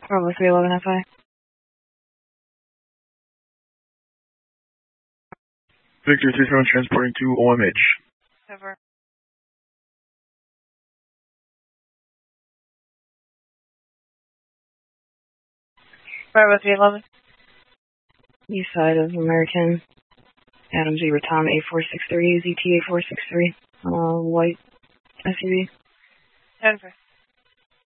Bravo 311 FI. Victor 37 transporting to OMH. Over. Bravo 311. East side of American. Adam G. Ratam 8463, ZT 8463. White SUV. Denver.